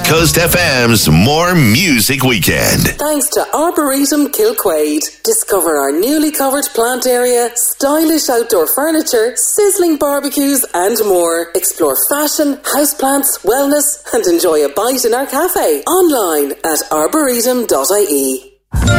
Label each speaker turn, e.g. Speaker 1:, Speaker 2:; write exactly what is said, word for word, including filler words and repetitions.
Speaker 1: Coast F M's More Music Weekend.
Speaker 2: Thanks to Arboretum Kilquade. Discover our newly covered plant area, stylish outdoor furniture, sizzling barbecues and more. Explore fashion, houseplants, wellness and enjoy a bite in our cafe. Online at arboretum dot I E.